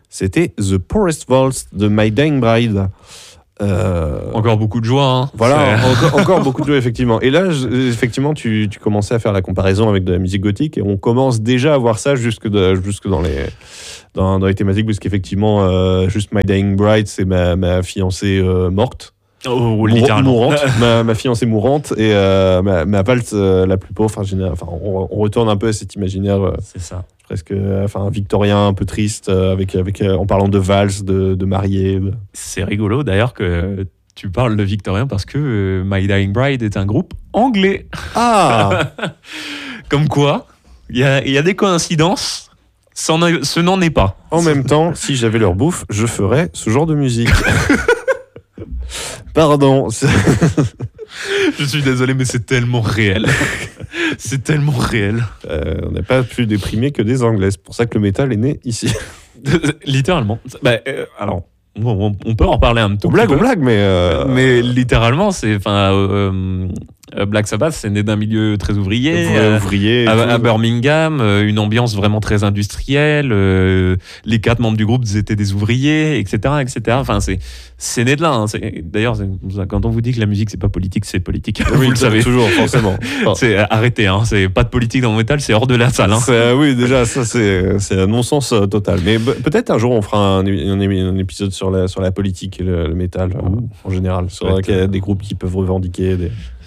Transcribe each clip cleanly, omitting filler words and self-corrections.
C'était The Poorest Waltz de My Dying Bride. Encore beaucoup de joie. Hein. Voilà, encore beaucoup de joie, effectivement. Et là, effectivement, tu commençais à faire la comparaison avec de la musique gothique et on commence déjà à voir ça jusque dans les thématiques, parce qu'effectivement, juste My Dying Bride, c'est ma fiancée morte. Littéralement. Mourante, ma fiancée mourante et ma valse la plus pauvre. Enfin, on retourne un peu à cet imaginaire c'est ça. presque victorien, un peu triste, avec en parlant de valse, de mariée. C'est rigolo d'ailleurs que tu parles de victorien parce que My Dying Bride est un groupe anglais. Ah Comme quoi, il y a des coïncidences, ce n'en est pas. En même temps, si j'avais leur bouffe, je ferais ce genre de musique. Pardon. Je suis désolé, mais c'est tellement réel. C'est tellement réel. On n'est pas plus déprimé que des Anglais. C'est pour ça que le métal est né ici. Littéralement. Alors, on peut en reparler un petit peu. On blague, mais littéralement, c'est... Black Sabbath, c'est né d'un milieu très ouvrier, à Birmingham, une ambiance vraiment très industrielle. Les 4 membres du groupe étaient des ouvriers, etc., etc. Enfin, c'est né de là. Hein. D'ailleurs, quand on vous dit que la musique c'est pas politique, c'est politique. Oui, vous le savez toujours, forcément. C'est arrêtez. Hein. C'est pas de politique dans le métal, c'est hors de la salle. Hein. Oui, déjà, ça c'est un non-sens total. Mais peut-être un jour on fera un épisode sur la politique et le métal en général. Sur des groupes qui peuvent revendiquer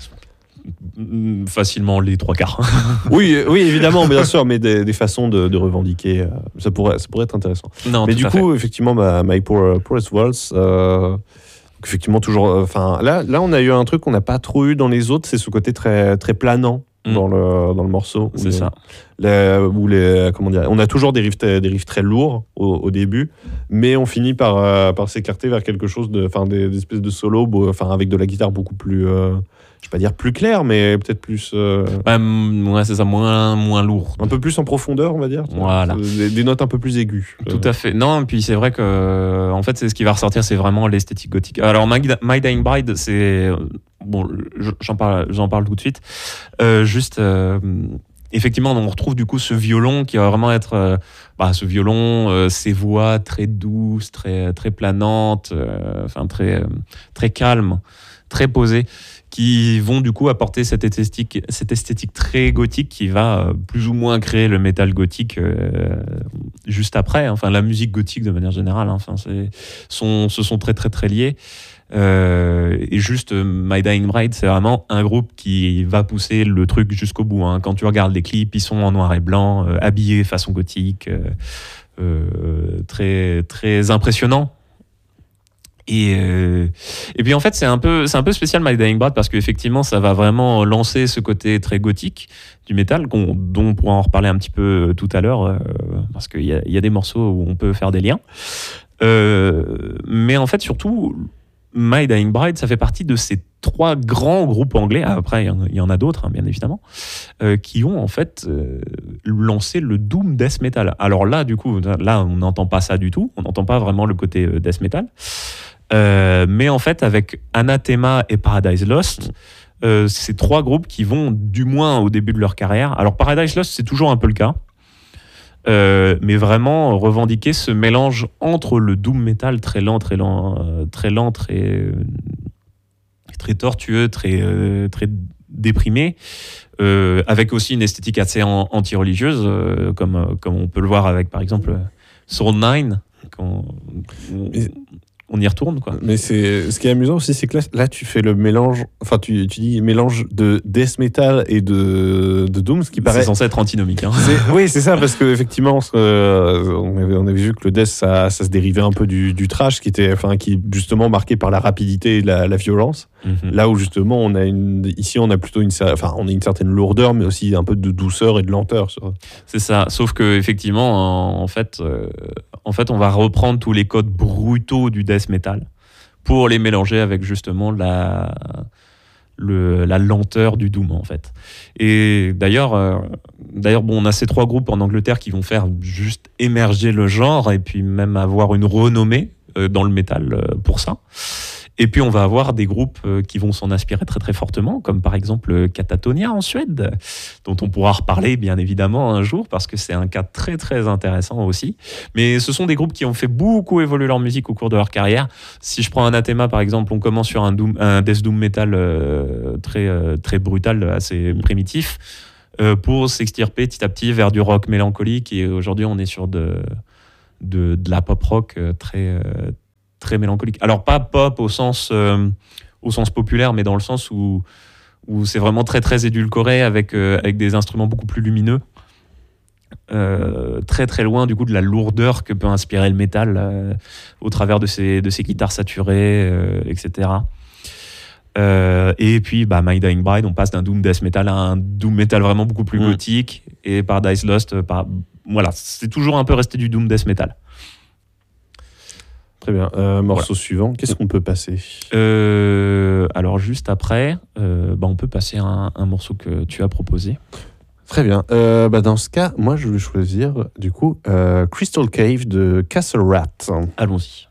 facilement les 3/4. oui, évidemment, bien sûr, mais des façons de revendiquer, ça pourrait être intéressant. Non, mais du coup, effectivement, My Poorest Waltz, effectivement, toujours. Là, on a eu un truc qu'on n'a pas trop eu dans les autres, c'est ce côté très, très planant dans le morceau. C'est ça. Comment dire, on a toujours des riffs très lourds au début, mais on finit par s'écarter vers quelque chose des espèces de solos, avec de la guitare beaucoup plus. Je vais pas dire plus clair, mais peut-être plus... Ouais, c'est ça, moins lourd. Un peu plus en profondeur, on va dire. Voilà. Des notes un peu plus aiguës. Tout à fait. Non, puis c'est vrai que, en fait, c'est ce qui va ressortir, c'est vraiment l'esthétique gothique. Alors, My Dying Bride, c'est... Bon, j'en parle tout de suite. Effectivement, on retrouve du coup ce violon qui va vraiment être... ce violon, ces voix très douces, très, très planantes, très, très calmes, très posées, qui vont du coup apporter cette esthétique très gothique qui va plus ou moins créer le métal gothique juste après. Enfin, la musique gothique de manière générale, se sont très très très liés. Et juste My Dying Bride, c'est vraiment un groupe qui va pousser le truc jusqu'au bout. Hein. Quand tu regardes les clips, ils sont en noir et blanc, habillés façon gothique, très très impressionnant. Et puis en fait c'est un peu spécial My Dying Bride parce qu'effectivement ça va vraiment lancer ce côté très gothique du métal dont on pourra en reparler un petit peu tout à l'heure parce qu'il y a des morceaux où on peut faire des liens. Mais en fait surtout My Dying Bride ça fait partie de ces 3 grands groupes anglais, après il y en a d'autres hein, bien évidemment, qui ont en fait lancé le doom death metal. Alors là du coup on n'entend pas ça du tout, on n'entend pas vraiment le côté death metal. Mais en fait, avec Anathema et Paradise Lost, c'est 3 groupes qui vont, du moins au début de leur carrière. Alors, Paradise Lost, c'est toujours un peu le cas, mais vraiment revendiquer ce mélange entre le doom metal très lent, très tortueux, très déprimé, avec aussi une esthétique assez anti-religieuse, comme on peut le voir avec, par exemple, Soul 9, on y retourne quoi. Mais ce qui est amusant aussi, c'est que là tu fais le mélange, tu dis mélange de death metal et de doom, ce qui paraît... C'est censé être antinomique. Hein. Oui, c'est ça, parce qu'effectivement, on avait vu que le death, ça se dérivait un peu du thrash, qui est justement marqué par la rapidité et la violence. Mm-hmm. Là où justement, ici on a plutôt une certaine lourdeur, mais aussi un peu de douceur et de lenteur. C'est ça, sauf qu'effectivement, en fait, on va reprendre tous les codes brutaux du death metal pour les mélanger avec justement la lenteur du doom en fait. Et d'ailleurs, on a ces 3 groupes en Angleterre qui vont faire juste émerger le genre et puis même avoir une renommée dans le métal pour ça. Et puis on va avoir des groupes qui vont s'en inspirer très très fortement, comme par exemple Katatonia en Suède, dont on pourra reparler bien évidemment un jour, parce que c'est un cas très très intéressant aussi. Mais ce sont des groupes qui ont fait beaucoup évoluer leur musique au cours de leur carrière. Si je prends Anathema par exemple, on commence sur un death doom metal très brutal, assez primitif, pour s'extirper petit à petit vers du rock mélancolique. Et aujourd'hui on est sur de la pop rock très mélancolique. Alors pas pop au sens populaire, mais dans le sens où c'est vraiment très très édulcoré avec des instruments beaucoup plus lumineux, très très loin du coup de la lourdeur que peut inspirer le métal au travers de ces guitares saturées, etc. Et puis My Dying Bride, on passe d'un doom death metal à un doom metal vraiment beaucoup plus gothique, et Paradise Lost, voilà, c'est toujours un peu resté du doom death metal. Très bien. Morceau suivant, qu'est-ce qu'on peut passer ? Alors juste après, on peut passer un morceau que tu as proposé. Très bien. Dans ce cas, moi je vais choisir du coup Crystal Cave de Castle Rat. Allons-y.